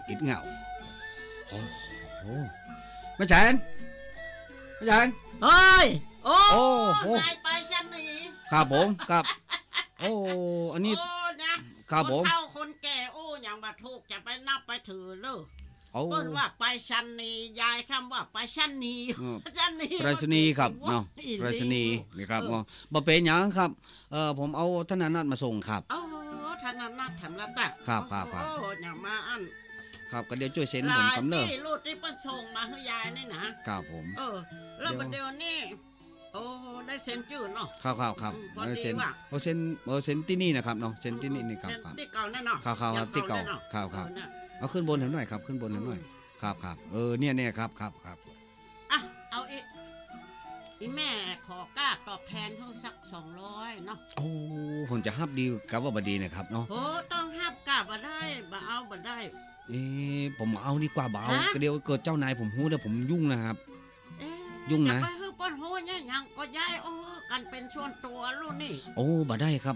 อิดเหงาโอ้โหไม่แสนไม่แสนเฮ้ยโอ้โหไปชั้นนี้ครับผมครับโอ้อันนี้ครับผมคนเฒ่าคนแก่โอ้อย่างบ่ถูกจะไปนับไปถือเด้อเพิ่นว่าไปชั้นนี้ยายคำว่าไปชั้นนี้ชั้นนี้ไปรษณีย์ครับเนาะไปรษณีย์นี่ครับบ่เป็นหยังครับผมเอาธนานัทมาส่งครับธนานัททำแล้วแต่ครับโอ้อย่างมาอันครับก็เดี๋ยวช่วยเซ็นผมกำเนิดรูดที่เปิ้นส่งมาให้ยายนี่นะครับผมแล้วประเดี๋ยวนี้โอ้ได้เซ็นชื่อเนาะครับเซ็นเซ็นที่นี่นะครับเนาะเซ็นที่นี่ครับที่เก่าแน่เนาะครับที่เก่าครับเอาขึ้นบนหน่อยครับขึ้นบนหน่อยครับเนี่ยครับอ่ะเอาอีแม่ขอกล้าตอบแทนเพิ่งสัก200เนาะโอ้ผมจะฮับดีกับว่าบ่ดีนะครับเนาะโอ้ต้องฮับกล้าบ่ได้บ่เอาบ่ได้ผมเอาดีกว่าบ่เอาเดี๋ยวเกิดเจ้านายผมฮู้แล้วผมยุ่งนะครับยุ่งนะไปฮื้อป้นฮู้เนี่ยยังก็ย้ายกันเป็นส่วนตัวลูกนี่โอ้บ่ได้ครับ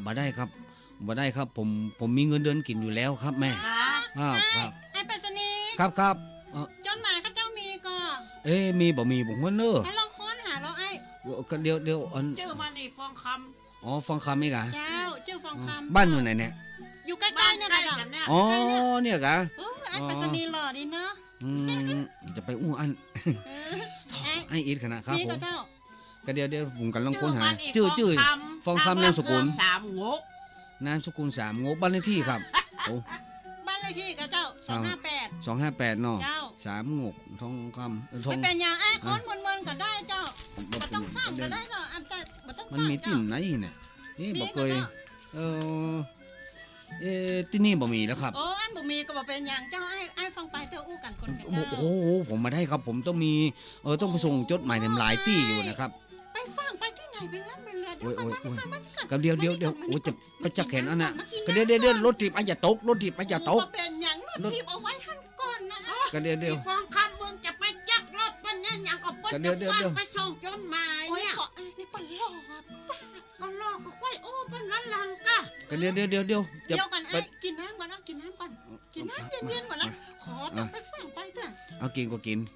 ผมมีเงินเดือนกินอยู่แล้วครับแม่ครับไอ้ไปรษณีย์ครับจดหมายเขาเจ้ามีก็มีบ่มีผมว่าเนอะให้ลองค้นหาแล้วไอ้ก็เดี๋ยวชื่อมันนี่ฟองคำฟองคำนี่กะเจ้าชื่อฟองคำบ้านอยู่ไหนเนี่ยอยู่ใกล้ๆเนี่ยค่ะเนี่ยกะไอ้ไปรษณีย์หล่อดีเนาะจะไปอันไอ้อีทขนาดครับผมก็เดี๋ยวผมกำลังค้นหาชื่อฟองคำนามสกุล 3 งกนามสกุล3 งกบ้านเลขที่ครับโอ้บ้านเลขที่กับเจ้า 258เนาะ3 งกทองคำไม่เป็นอย่างไอ้ค้นมนๆก็ได้เจ้าบ่ต้องฟังก็ได้เนาะบ่ต้องฟังมันมีที่ไหนเนี่ยบ่เคยที่นี่บ่มีแล้วครับอันบ่มีก็บ่เป็นอย่างเจ้าไอ้ฟังไปเจ้าอู้กันคนกันเจ้าโอ้ผมมาได้ครับผมต้องมีต้องไปส่งจดหมายหลายที่อยู่นะครับไปฟังไปที่ไหนเป็นลั่นเป็นเรือเดี๋ยวกับเดี๋ยวโอ้จะไปจักแขนอันน่ะก็เดี๋ยวรถถีบอาจจะตกเป็นอย่างรถถีบเอาไว้ท่านก่อนนะก็เดี๋ยวฟังคำมึงจะไปจักรถมันเนี่ยอย่างก็เปิ้นจะฟังไปส่งจดหมายเนี่ยนี่ปลอกก็ลอกก็ค่อยเปิ้นนั้นลังกะก็เดี๋ยวกันกินน้ำก่อนนะกินน้ำเย็นๆก่อนนะขอต้องไปฟังไปเถอะเอากินก็กิน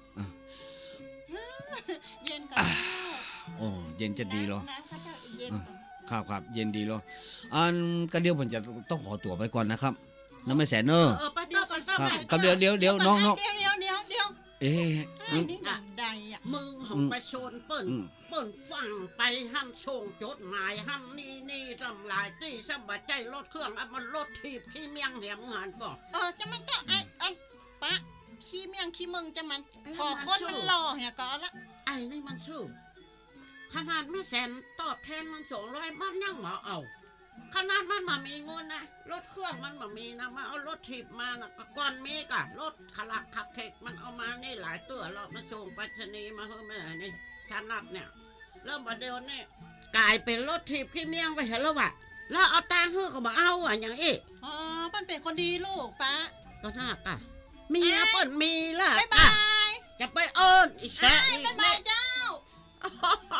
เย็นก่อนโอ้เย็นจะดีเหรอน้ำเขาจะเย็นครับเย็นดีเหรอก็เดี๋ยวผมจะต้องขอตัวไปก่อนนะครับน้ำไม่แสนเนอะไปเดี๋ยวก็เดี๋ยวน้องเดี๋ยวนี่อย่างใดอ่ะมึงของไปชนเปิ้นฟังไปหั่นส่งจดหมายหั่นนี่ทำลายตี้สบายใจรถเครื่องมันรถถีบขี้เมียงแหมงานก็จะมันก็ไอ้ปะขี้เมียงขี้มึงจะมันขอคนมันหล่อเนี่ยก็ละไอ้นี่มันชื่อขนาดแม่แสนตอบแทนมัน200มันยังมาเอาขนาดมันมามีเงินนะรถเครื่องมันมามีนะมาเอารถถีบมานะก่อนมีกะรถขลักขับเทกมันเอามานี่หลายตัวแล้วมาส่งไปรษณีย์มาเฮ้ยแม่นี่ขนาดเนี่ยเริ่มมาเดียวนี่กลายเป็นรถถีบขี้เมียงไปเห็นแล้ววะแล้วเอาตังค์เฮ้ยก็มาเอาอย่างอีมันเป็นคนดีลูกป้าก็น่ากะเมียเปิ้นมีล่ะบ๊ายบายจะไปเอิ้นอีแฉะบ๊ายบายเจ้า